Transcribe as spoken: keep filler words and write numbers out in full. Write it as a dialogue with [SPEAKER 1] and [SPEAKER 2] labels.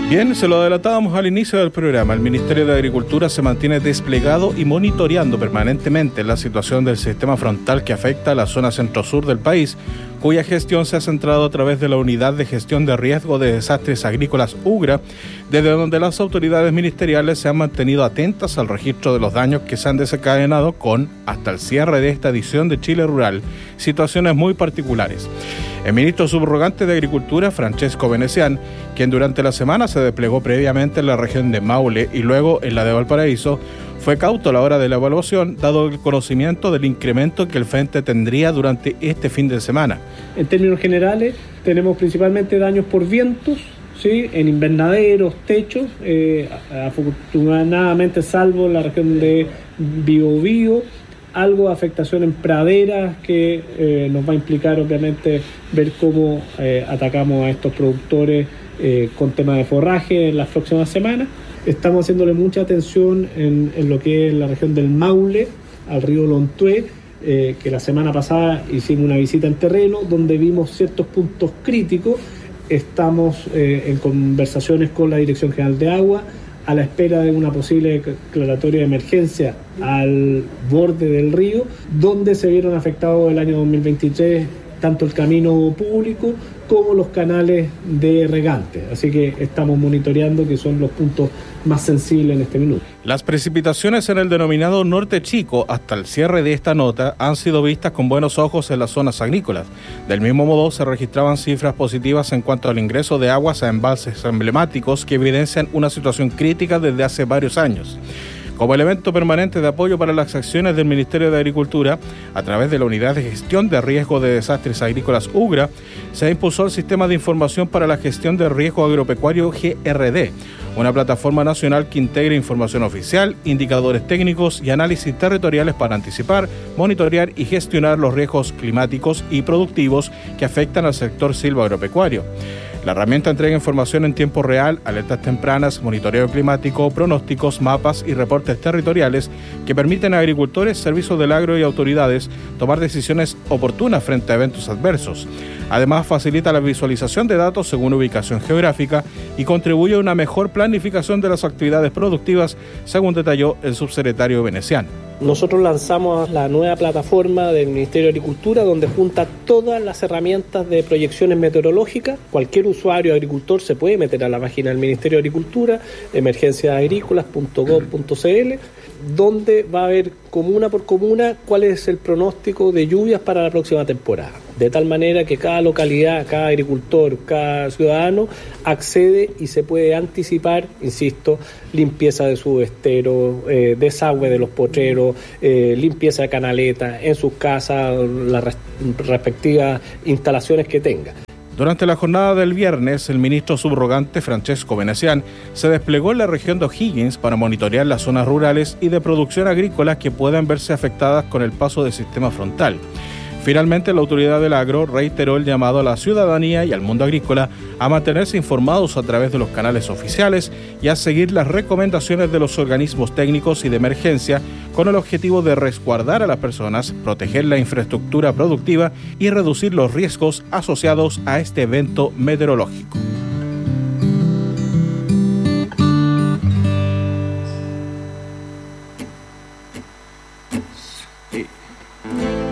[SPEAKER 1] Bien, se lo adelantábamos al inicio del programa. El Ministerio de Agricultura se mantiene desplegado y monitoreando permanentemente la situación del sistema frontal que afecta a la zona centro-sur del país, cuya gestión se ha centrado a través de la Unidad de Gestión de Riesgo de Desastres Agrícolas UGRA, desde donde las autoridades ministeriales se han mantenido atentas al registro de los daños que se han desencadenado con, hasta el cierre de esta edición de Chile Rural, situaciones muy particulares. El ministro subrogante de Agricultura, Francesco Venecián, quien durante la semana se desplegó previamente en la región de Maule y luego en la de Valparaíso, fue cauto a la hora de la evaluación, dado el conocimiento del incremento que el frente tendría durante este fin de semana.
[SPEAKER 2] En términos generales, tenemos principalmente daños por vientos, ¿sí?, en invernaderos, techos, eh, afortunadamente salvo la región de Biobío, algo de afectación en praderas que eh, nos va a implicar obviamente ver cómo eh, atacamos a estos productores eh, con temas de forraje en las próximas semanas. Estamos haciéndole mucha atención en, en lo que es la región del Maule, al río Lontué, eh, que la semana pasada hicimos una visita en terreno donde vimos ciertos puntos críticos. Estamos eh, en conversaciones con la Dirección General de Agua, a la espera de una posible declaratoria de emergencia al borde del río, donde se vieron afectados el año dos mil veintitrés tanto el camino público como los canales de regante. Así que estamos monitoreando, que son los puntos más sensibles en este minuto.
[SPEAKER 1] Las precipitaciones en el denominado Norte Chico hasta el cierre de esta nota han sido vistas con buenos ojos en las zonas agrícolas. Del mismo modo, se registraban cifras positivas en cuanto al ingreso de aguas a embalses emblemáticos que evidencian una situación crítica desde hace varios años. Como elemento permanente de apoyo para las acciones del Ministerio de Agricultura, a través de la Unidad de Gestión de Riesgo de Desastres Agrícolas UGRA, se impulsó el Sistema de Información para la Gestión de Riesgo Agropecuario G R D, una plataforma nacional que integra información oficial, indicadores técnicos y análisis territoriales para anticipar, monitorear y gestionar los riesgos climáticos y productivos que afectan al sector silvoagropecuario. La herramienta entrega información en tiempo real, alertas tempranas, monitoreo climático, pronósticos, mapas y reportes territoriales que permiten a agricultores, servicios del agro y autoridades tomar decisiones oportunas frente a eventos adversos. Además, facilita la visualización de datos según ubicación geográfica y contribuye a una mejor planificación de las actividades productivas, según detalló el subsecretario Venecián.
[SPEAKER 2] Nosotros lanzamos la nueva plataforma del Ministerio de Agricultura, donde junta todas las herramientas de proyecciones meteorológicas. Cualquier usuario agricultor se puede meter a la página del Ministerio de Agricultura, emergencias agrícolas punto gov punto c l, donde va a ver comuna por comuna cuál es el pronóstico de lluvias para la próxima temporada. De tal manera que cada localidad, cada agricultor, cada ciudadano accede y se puede anticipar, insisto, limpieza de su estero, eh, desagüe de los potreros, eh, limpieza de canaletas en sus casas, las res- respectivas instalaciones que tenga.
[SPEAKER 1] Durante la jornada del viernes, el ministro subrogante Francesco Venecián se desplegó en la región de O'Higgins para monitorear las zonas rurales y de producción agrícola que puedan verse afectadas con el paso del sistema frontal. Finalmente, la autoridad del agro reiteró el llamado a la ciudadanía y al mundo agrícola a mantenerse informados a través de los canales oficiales y a seguir las recomendaciones de los organismos técnicos y de emergencia con el objetivo de resguardar a las personas, proteger la infraestructura productiva y reducir los riesgos asociados a este evento meteorológico.